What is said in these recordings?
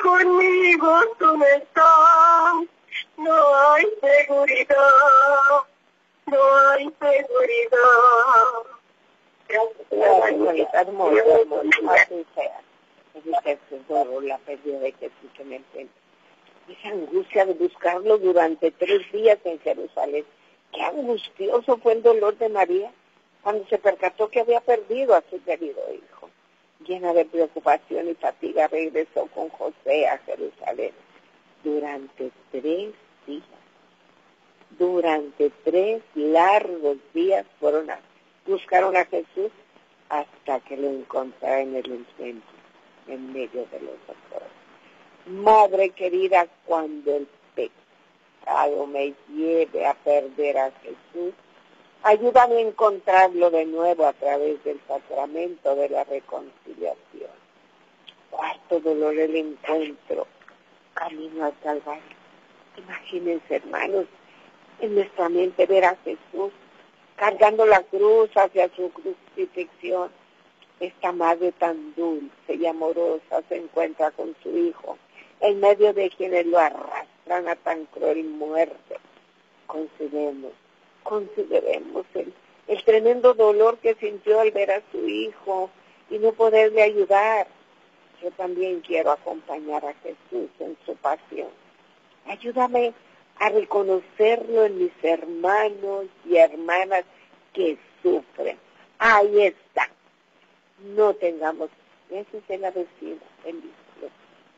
conmigo tú no estás, no hay seguridad, no hay seguridad. Gracias, señorita, hermoso, así sea. Así sea, Señor, la pérdida de Jesús en el templo. Esa angustia de buscarlo durante 3 días en Jerusalén. Qué angustioso fue el dolor de María cuando se percató que había perdido a su querido hijo. Llena de preocupación y fatiga, regresó con José a Jerusalén. Durante 3 días, durante 3 largos días buscaron a Jesús hasta que lo encontraron en el templo, en medio de los doctores. Madre querida, cuando el pecado me lleve a perder a Jesús, ayúdame a encontrarlo de nuevo a través del sacramento de la reconciliación. Cuarto dolor, el encuentro, camino al Calvario. Imagínense, hermanos, en nuestra mente ver a Jesús cargando la cruz hacia su crucifixión. Esta madre tan dulce y amorosa se encuentra con su hijo, en medio de quienes lo arrastran a tan cruel muerte. Consideremos el tremendo dolor que sintió al ver a su hijo y no poderle ayudar. Yo también quiero acompañar a Jesús en su pasión. Ayúdame a reconocerlo en mis hermanos y hermanas que sufren. Ahí está. No tengamos, ese es el vecina, el hijo.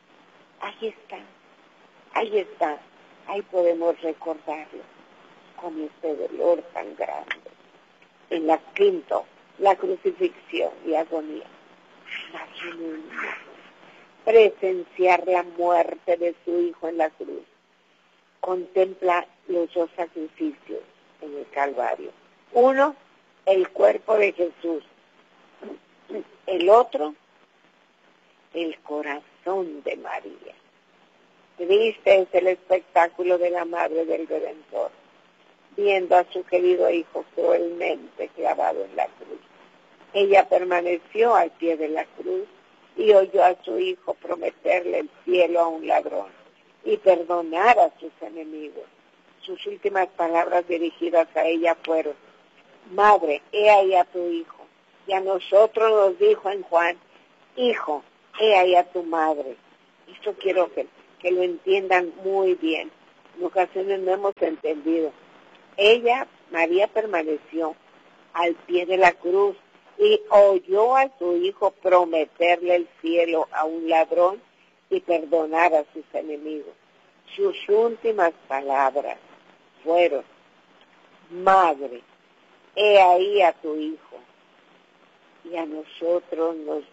Ahí está, ahí podemos recordarlo con este dolor tan grande. En la crucifixión y agonía. Imagínense presenciar la muerte de su hijo en la cruz. Contempla los 2 sacrificios en el Calvario. Uno, el cuerpo de Jesús. El otro, el corazón de María. Triste es el espectáculo de la Madre del Redentor, viendo a su querido hijo cruelmente clavado en la cruz. Ella permaneció al pie de la cruz y oyó a su hijo prometerle el cielo a un ladrón y perdonar a sus enemigos. Sus últimas palabras dirigidas a ella fueron: Madre, he ahí a tu hijo. Y a nosotros nos dijo en Juan: Hijo, he ahí a tu madre. Esto quiero que lo entiendan muy bien. En ocasiones no hemos entendido. María, permaneció al pie de la cruz y oyó a su hijo prometerle el cielo a un ladrón y perdonar a sus enemigos. Sus últimas palabras fueron: Madre, he ahí a tu hijo. Y a nosotros nos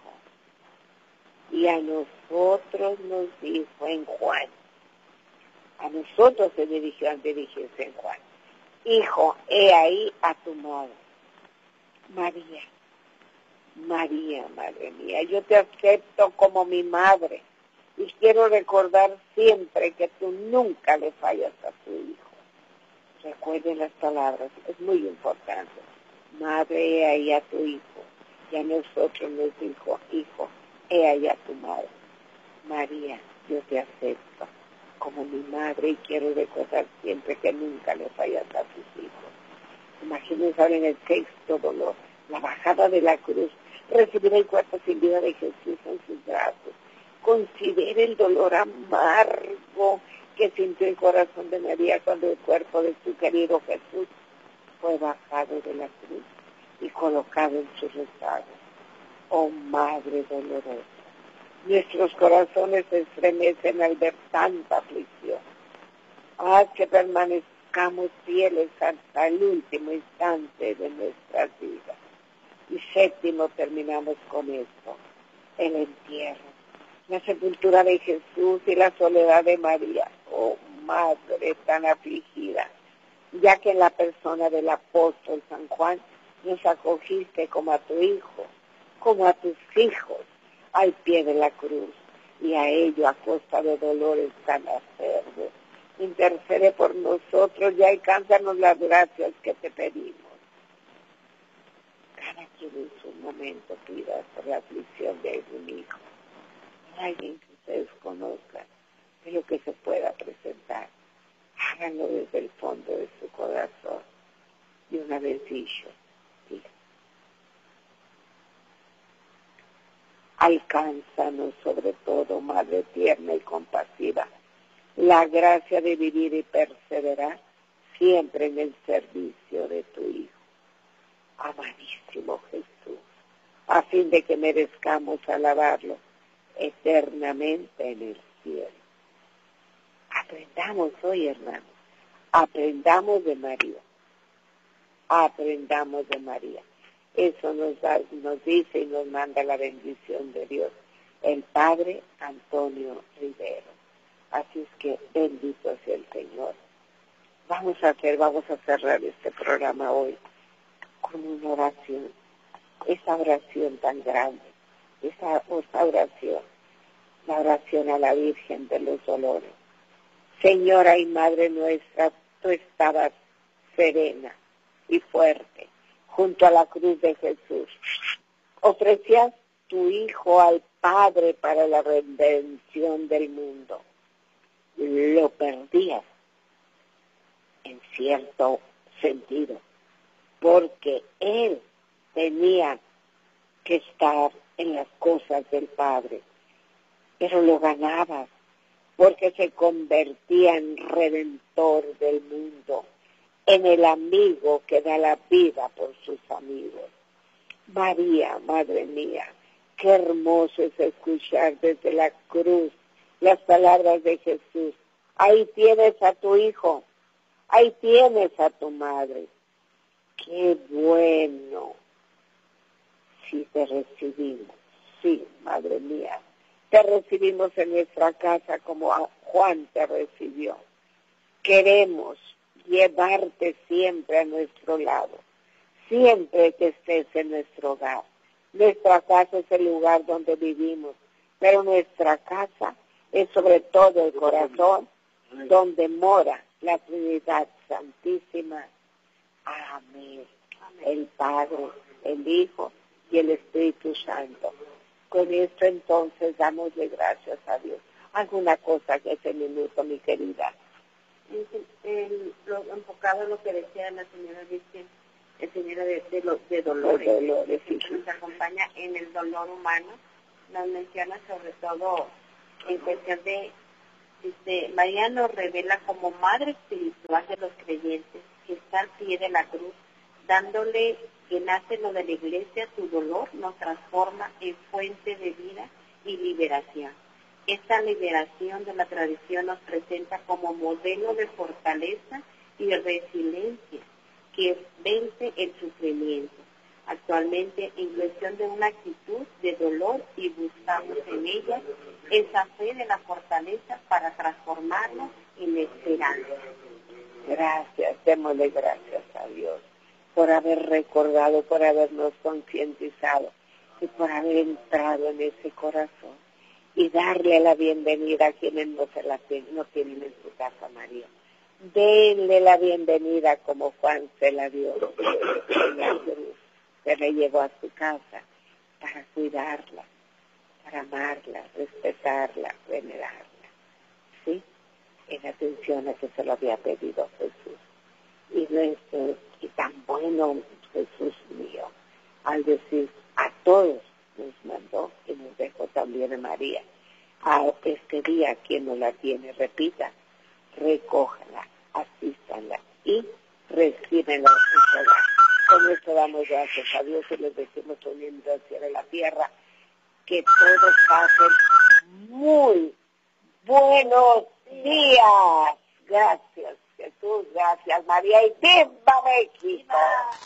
dijo en Juan. A nosotros se dirigió al dirigirse en Juan: Hijo, he ahí a tu madre. María, madre mía, yo te acepto como mi madre y quiero recordar siempre que tú nunca le fallas a tu hijo. Recuerden las palabras, es muy importante. Madre, he ahí a tu hijo. Y a nosotros nos dijo: Hijo, he ahí a tu madre. María, yo te acepto como mi madre y quiero recordar siempre que nunca le fallas a tus hijos. Imagínense ahora en el 6º dolor, la bajada de la cruz, recibir el cuerpo sin vida de Jesús en sus brazos. Considere el dolor amargo que sintió el corazón de María cuando el cuerpo de su querido Jesús fue bajado de la cruz y colocado en su rezago. Oh Madre dolorosa, nuestros corazones se estremecen al ver tanta aflicción. Haz que permanezcamos fieles hasta el último instante de nuestras vidas. Y 7º, terminamos con esto: el entierro, la sepultura de Jesús y la soledad de María. Oh Madre tan afligida, ya que en la persona del apóstol San Juan nos acogiste como a tu hijo, como a tus hijos, al pie de la cruz, y a ello a costa de dolores tan acervos. Intercede por nosotros y alcánzanos las gracias que te pedimos. Cada quien en su momento pida por la aflicción de algún hijo, alguien que ustedes conocen. conozcan de lo que se pueda presentar. Háganlo desde el fondo de su corazón. Y una vez dicho, diga, alcánzanos sobre todo, Madre tierna y compasiva, la gracia de vivir y perseverar siempre en el servicio de tu Hijo. Amadísimo Jesús, a fin de que merezcamos alabarlo eternamente en el cielo. Aprendamos hoy, hermanos, aprendamos de María. Aprendamos de María. Eso nos dice y nos manda la bendición de Dios, el Padre Antonio Rivero. Así es que bendito sea el Señor. Vamos a cerrar este programa hoy con una oración. Esa oración tan grande, esa oración, la oración a la Virgen de los Dolores. Señora y Madre nuestra, tú estabas serena y fuerte junto a la cruz de Jesús. Ofrecías tu Hijo al Padre para la redención del mundo. Lo perdías en cierto sentido, porque Él tenía que estar en las cosas del Padre, pero lo ganabas porque se convertía en redentor del mundo, en el amigo que da la vida por sus amigos. María, Madre mía, qué hermoso es escuchar desde la cruz las palabras de Jesús. Ahí tienes a tu Hijo, ahí tienes a tu Madre. Qué bueno si te recibimos. Sí, Madre mía, te recibimos en nuestra casa como a Juan te recibió. Queremos llevarte siempre a nuestro lado, siempre que estés en nuestro hogar. Nuestra casa es el lugar donde vivimos, pero nuestra casa es sobre todo el corazón donde mora la Trinidad Santísima. Amén. El Padre, el Hijo y el Espíritu Santo. Con esto entonces damosle gracias a Dios. ¿Alguna cosa que ese minuto, mi querida? Lo enfocado en lo que decía la señora Virgen, la señora de Dolores, Sí. que nos acompaña en el dolor humano, nos menciona sobre todo en cuestión de, María nos revela como madre espiritual de los creyentes, que está al pie de la cruz, dándole que nace lo de la iglesia, su dolor nos transforma en fuente de vida y liberación. Esta liberación de la tradición nos presenta como modelo de fortaleza y resiliencia que vence el sufrimiento. Actualmente, en cuestión de una actitud de dolor, y buscamos en ella esa fe de la fortaleza para transformarnos en esperanza. Gracias, démosle gracias a Dios por haber recordado, por habernos concientizado y por haber entrado en ese corazón y darle la bienvenida a quienes no tienen en su casa, María. Denle la bienvenida como Juan se la dio en la cruz. Se la llevó a su casa para cuidarla, para amarla, respetarla, venerarla. ¿Sí? En atención a que se lo había pedido Jesús. Y tan bueno Jesús mío, al decir a todos nos mandó y nos dejó también a María. A este día quien no la tiene, repita, recójala, asístanla y recíbenla en su hogar. Con esto damos gracias a Dios y les decimos uniendo al cielo y la tierra que todos pasen muy buenos días. Gracias Jesús, gracias María y ¡viva México!